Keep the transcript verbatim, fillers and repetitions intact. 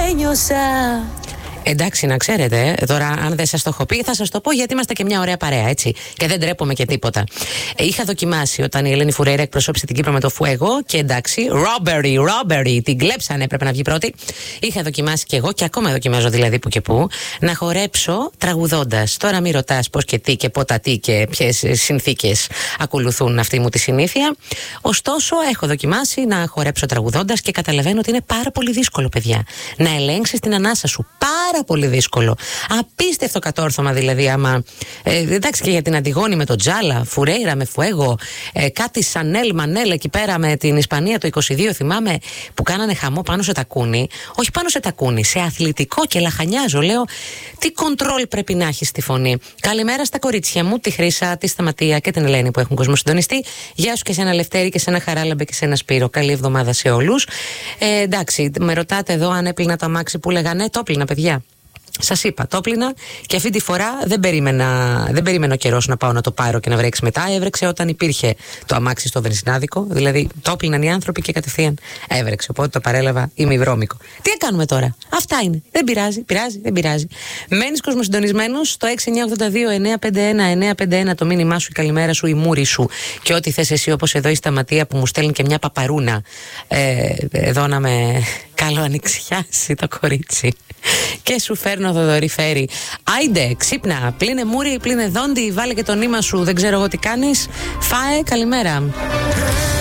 ένιωσα. Εντάξει, να ξέρετε, τώρα αν δεν σας το έχω πει, θα σας το πω γιατί είμαστε και μια ωραία παρέα, έτσι. Και δεν τρέπομαι και τίποτα. Ε, είχα δοκιμάσει όταν η Ελένη Φουρέιρα εκπροσώπησε την Κύπρο με το Φουέγο και εντάξει, robbery, robbery, την κλέψανε, έπρεπε να βγει πρώτη. Είχα δοκιμάσει και εγώ και ακόμα δοκιμάζω δηλαδή που και που να χορέψω τραγουδώντας. Τώρα μην ρωτάς πώς και τι και πότα τι και ποιες συνθήκες ακολουθούν αυτή μου τη συνήθεια. Ωστόσο, έχω δοκιμάσει να χορέψω τραγουδώντας και καταλαβαίνω ότι είναι πάρα πολύ δύσκολο, παιδιά. Να ελέγξεις την ανάσα σου. Πάρα πολύ δύσκολο. Απίστευτο κατόρθωμα δηλαδή. Άμα. Ε, εντάξει, και για την Αντιγόνη με τον Τζάλα, Φουρέιρα με Φουέγο, ε, κάτι Σανέλ Μανέλ εκεί πέρα με την Ισπανία το είκοσι δύο, θυμάμαι, που κάνανε χαμό πάνω σε τακούνι. Όχι πάνω σε τακούνι, σε αθλητικό και λαχανιάζω. Λέω, τι κοντρόλ πρέπει να έχει στη φωνή. Καλημέρα στα κορίτσια μου, τη Χρύσα, τη Σταματία και την Ελένη που έχουν κοσμοσυντονιστεί. Γεια σου και σε ένα Λευτέρη και σε ένα Χαράλαμπε και σε ένα Σπύρο. Καλή εβδομάδα σε όλους. Ε, εντάξει, με ρωτάτε εδώ αν έπλυνα το αμάξι που λέγανε. Ναι, το έπλυνα, παιδιά. Σας είπα, το έπλυνα και αυτή τη φορά δεν περίμενα, δεν περίμενα ο καιρός να πάω να το πάρω και να βρέξει μετά. Έβρεξε όταν υπήρχε το αμάξι στο βενζινάδικο. Δηλαδή το έπλυναν οι άνθρωποι και κατευθείαν έβρεξε. Οπότε το παρέλαβα ημιβρώμικο. Τι κάνουμε τώρα. Αυτά είναι. Δεν πειράζει, πειράζει, δεν πειράζει. Μένεις κοσμοσυντονισμένος στο έξι εννιά οκτώ δύο εννιά πέντε ένα εννιά πέντε ένα το μήνυμά σου, η καλημέρα σου, η μούρη σου και ό,τι θες εσύ, όπως εδώ η Σταματία που μου στέλνει και μια παπαρούνα. Ε, εδώ να με καλό ανοιξιάσει το κορίτσι. Και σου φέρνω Θοδωρή Φέρι. Άιντε, ξύπνα, πλύνε μούρι, πλύνε δόντι, βάλε και το νήμα σου, δεν ξέρω εγώ τι κάνεις. Φάε, καλημέρα.